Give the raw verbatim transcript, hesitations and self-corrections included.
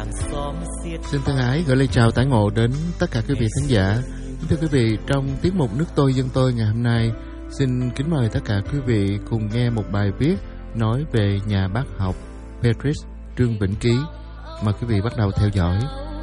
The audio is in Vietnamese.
Xin thân ái gửi lời chào tái ngộ đến tất cả quý vị khán giả. Thưa quý vị, trong tiết mục Nước Tôi Dân Tôi ngày hôm nay, xin kính mời tất cả quý vị cùng nghe một bài viết nói về nhà bác học Petrus Trương Vĩnh Ký. Mời quý vị bắt đầu theo dõi.